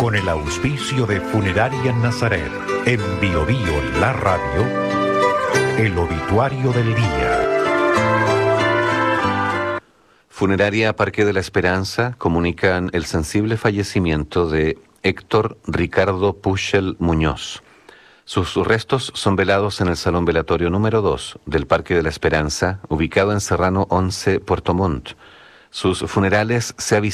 con el auspicio de Funeraria Nazaret, en Bio Bio, la radio, el obituario del día. Funeraria Parque de la Esperanza comunican el sensible fallecimiento de Héctor Ricardo Puchel Muñoz. Sus restos son velados en el Salón Velatorio número 2 del Parque de la Esperanza, ubicado en Serrano 11, Puerto Montt. Sus funerales se